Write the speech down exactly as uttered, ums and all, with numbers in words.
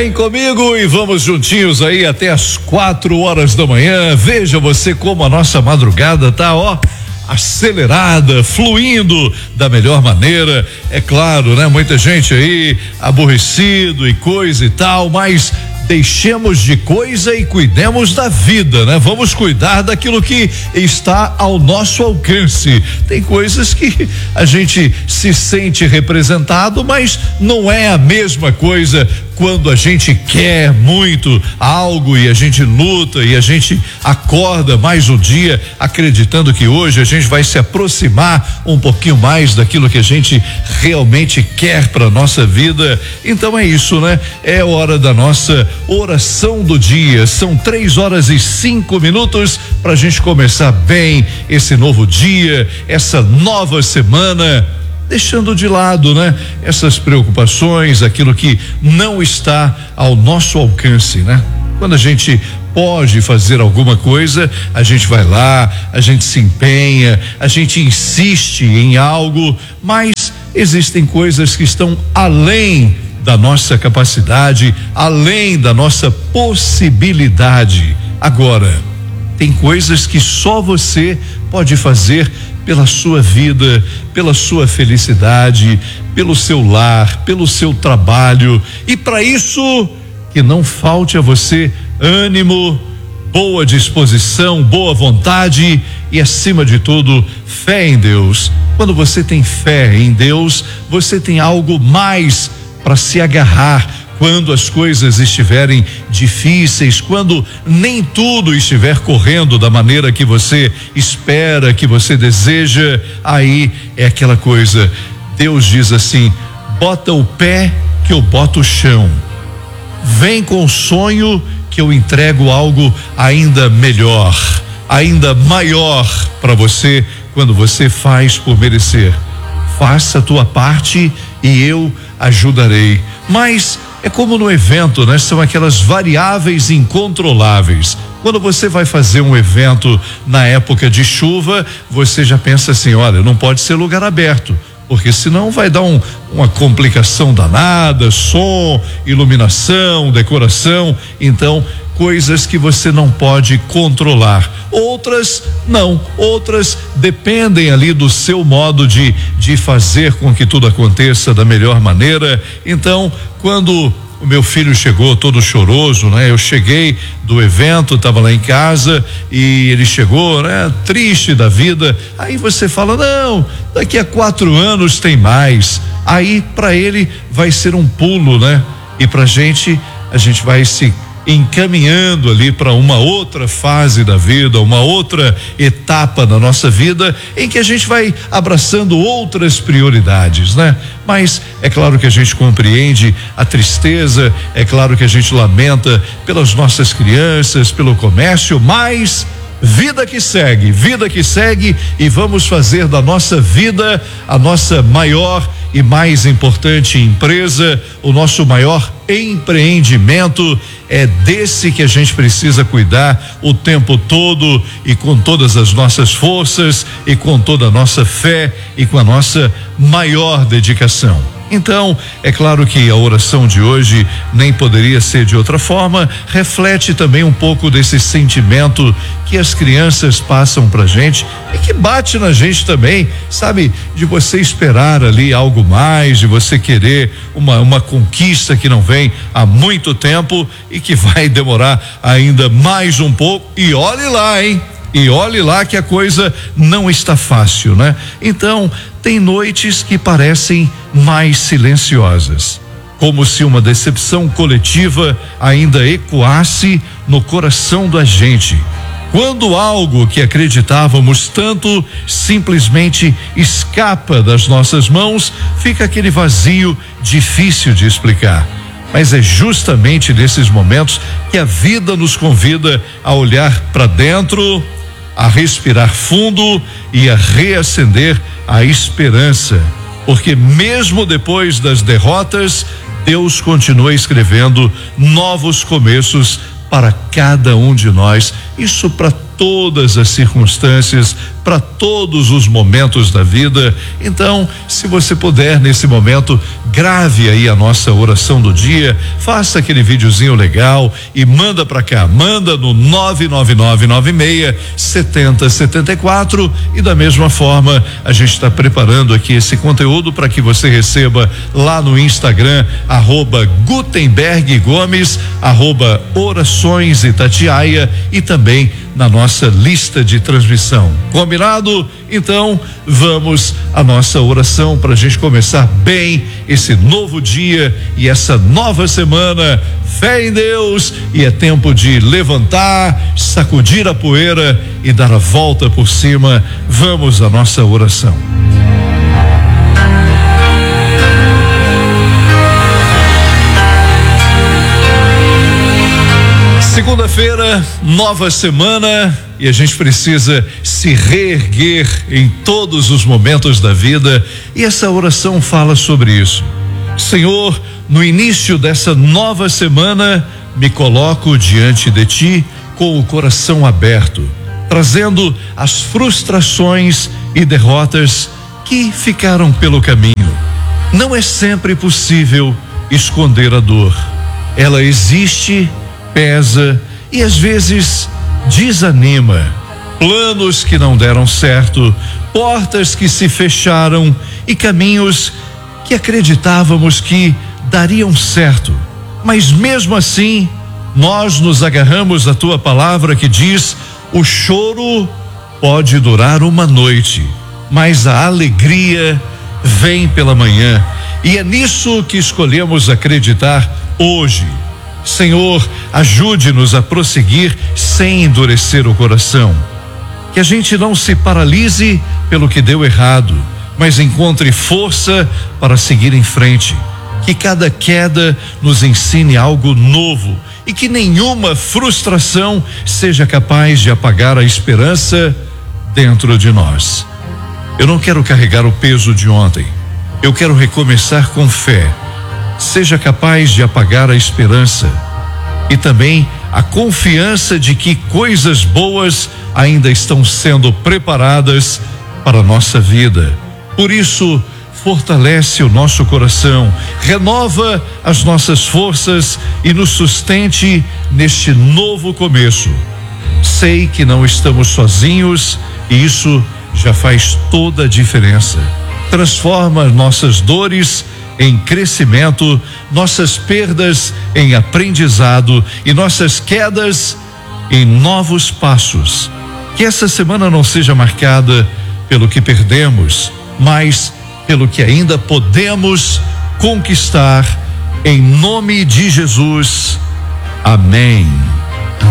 Vem comigo e vamos juntinhos aí até as quatro horas da manhã. Veja você como a nossa madrugada tá, ó, acelerada, fluindo da melhor maneira. É claro, né? Muita gente aí aborrecido e coisa e tal, mas deixemos de coisa e cuidemos da vida, né? Vamos cuidar daquilo que está ao nosso alcance. Tem coisas que a gente se sente representado, mas não é a mesma coisa quando a gente quer muito algo e a gente luta e a gente acorda mais um dia acreditando que hoje a gente vai se aproximar um pouquinho mais daquilo que a gente realmente quer para nossa vida. Então é isso, né? É hora da nossa oração do dia. São três horas e cinco minutos para a gente começar bem esse novo dia, essa nova semana, deixando de lado, né? Essas preocupações, aquilo que não está ao nosso alcance, né? Quando a gente pode fazer alguma coisa, a gente vai lá, a gente se empenha, a gente insiste em algo, mas existem coisas que estão além da nossa capacidade, além da nossa possibilidade. Agora, tem coisas que só você pode fazer pela sua vida, pela sua felicidade, pelo seu lar, pelo seu trabalho, e para isso que não falte a você ânimo, boa disposição, boa vontade e, acima de tudo, fé em Deus. Quando você tem fé em Deus, você tem algo mais para se agarrar quando as coisas estiverem difíceis, quando nem tudo estiver correndo da maneira que você espera, que você deseja. Aí é aquela coisa, Deus diz assim: bota o pé que eu boto o chão, vem com o sonho que eu entrego algo ainda melhor, ainda maior para você, quando você faz por merecer. Faça a tua parte e eu ajudarei. Mas é como no evento, né? São aquelas variáveis incontroláveis. Quando você vai fazer um evento na época de chuva, você já pensa assim: olha, não pode ser lugar aberto, porque senão vai dar um, uma complicação danada, som, iluminação, decoração. Então, coisas que você não pode controlar. Outras não, outras dependem ali do seu modo de, de fazer com que tudo aconteça da melhor maneira. Então, quando o meu filho chegou todo choroso, né? Eu cheguei do evento, estava lá em casa e ele chegou, né? Triste da vida. Aí você fala: não, daqui a quatro anos tem mais. Aí para ele vai ser um pulo, né? E pra gente, a gente vai se encaminhando ali para uma outra fase da vida, uma outra etapa da nossa vida, em que a gente vai abraçando outras prioridades, né? Mas é claro que a gente compreende a tristeza, é claro que a gente lamenta pelas nossas crianças, pelo comércio, mas vida que segue, vida que segue, e vamos fazer da nossa vida a nossa maior e mais importante empresa, o nosso maior empreendimento. É desse que a gente precisa cuidar o tempo todo, e com todas as nossas forças, e com toda a nossa fé, e com a nossa maior dedicação. Então, é claro que a oração de hoje nem poderia ser de outra forma, reflete também um pouco desse sentimento que as crianças passam pra gente e que bate na gente também, sabe? De você esperar ali algo mais, de você querer uma, uma conquista que não vem há muito tempo e que vai demorar ainda mais um pouco. E olhe lá, hein? E olhe lá que a coisa não está fácil, né? Então, tem noites que parecem mais silenciosas, como se uma decepção coletiva ainda ecoasse no coração da gente. Quando algo que acreditávamos tanto simplesmente escapa das nossas mãos, fica aquele vazio difícil de explicar. Mas é justamente nesses momentos que a vida nos convida a olhar para dentro, a respirar fundo e a reacender a esperança, porque mesmo depois das derrotas, Deus continua escrevendo novos começos para cada um de nós. Isso para todas as circunstâncias, para todos os momentos da vida. Então, se você puder nesse momento, grave aí a nossa oração do dia, faça aquele videozinho legal e manda para cá, manda no nove nove nove nove seis sete zero sete quatro, e da mesma forma a gente está preparando aqui esse conteúdo para que você receba lá no Instagram, arroba Gutenberg Gomes, arroba Orações Itatiaia, e também na nossa lista de transmissão. Combinado? Então vamos à nossa oração para a gente começar bem esse novo dia e essa nova semana. Fé em Deus, e é tempo de levantar, sacudir a poeira e dar a volta por cima. Vamos à nossa oração. Segunda-feira, nova semana, e a gente precisa se reerguer em todos os momentos da vida, e essa oração fala sobre isso. Senhor, no início dessa nova semana, me coloco diante de Ti com o coração aberto, trazendo as frustrações e derrotas que ficaram pelo caminho. Não é sempre possível esconder a dor. Ela existe, pesa e às vezes desanima. Planos que não deram certo, portas que se fecharam e caminhos que acreditávamos que dariam certo. Mas mesmo assim, nós nos agarramos à Tua palavra que diz: o choro pode durar uma noite, mas a alegria vem pela manhã. E é nisso que escolhemos acreditar hoje. Senhor, ajude-nos a prosseguir sem endurecer o coração. Que a gente não se paralise pelo que deu errado, mas encontre força para seguir em frente. Que cada queda nos ensine algo novo e que nenhuma frustração seja capaz de apagar a esperança dentro de nós. Eu não quero carregar o peso de ontem. Eu quero recomeçar com fé. Seja capaz de apagar a esperança e também a confiança de que coisas boas ainda estão sendo preparadas para a nossa vida. Por isso, fortalece o nosso coração, renova as nossas forças e nos sustente neste novo começo. Sei que não estamos sozinhos e isso já faz toda a diferença. Transforma nossas dores em crescimento, nossas perdas em aprendizado e nossas quedas em novos passos. Que essa semana não seja marcada pelo que perdemos, mas pelo que ainda podemos conquistar, em nome de Jesus. Amém.